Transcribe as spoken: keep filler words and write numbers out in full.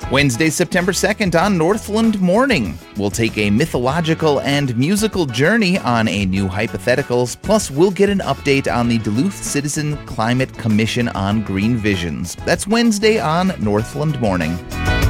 Wednesday, September second on Northland Morning. We'll take a mythological and musical journey on a new hypotheticals, plus we'll get an update on the Duluth Citizen Climate Commission on Green Visions. That's Wednesday on Northland Morning.